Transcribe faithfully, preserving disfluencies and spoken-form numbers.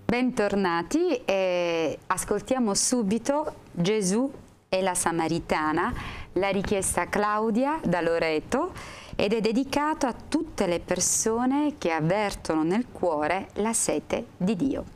Bentornati e ascoltiamo subito Gesù e la Samaritana, la richiesta Claudia da Loreto, ed è dedicato a tutte le persone che avvertono nel cuore la sete di Dio.